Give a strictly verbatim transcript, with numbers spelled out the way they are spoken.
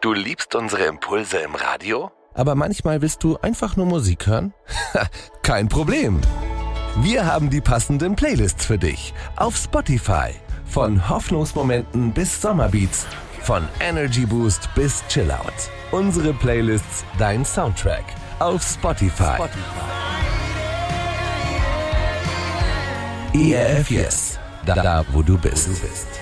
Du liebst unsere Impulse im Radio? Aber manchmal willst du einfach nur Musik hören? Kein Problem. Wir haben die passenden Playlists für dich auf Spotify. Von Hoffnungsmomenten bis Sommerbeats, von Energy Boost bis Chillout. Unsere Playlists, dein Soundtrack auf Spotify. Spotify. E R F Yes, da, da wo du bist.